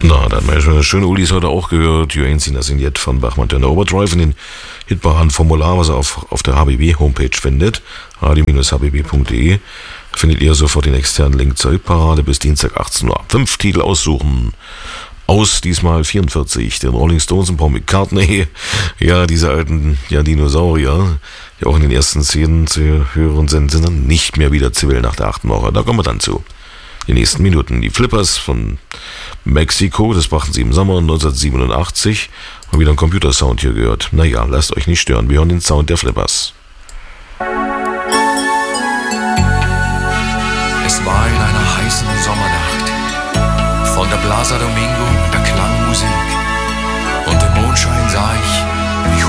Na, da hat man ja schon schöne Ulis heute auch gehört. You Ain't Seen Nothing Yet von Bachmann Turner Overdrive in den hitbaren Formular, was ihr auf der HBB-Homepage findet, radio-hbb.de, findet ihr sofort den externen Link zur Hitparade bis Dienstag 18 Uhr. 5 Titel aussuchen. Aus diesmal 44, den Rolling Stones und Paul McCartney. Ja, diese alten Dinosaurier, die auch in den ersten Szenen zu hören sind dann nicht mehr wieder zivil nach der 8. Woche. Da kommen wir dann zu. Die nächsten Minuten. Die Flippers von Mexiko, das brachten sie im Sommer 1987. Haben wieder einen Computersound hier gehört. Naja, lasst euch nicht stören. Wir hören den Sound der Flippers. Es war in einer heißen Sommernacht. Von der Plaza Domingo